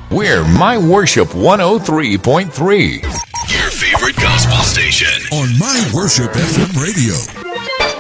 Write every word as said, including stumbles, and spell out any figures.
We're My Worship one oh three point three. Your favorite gospel station. On My Worship F M Radio.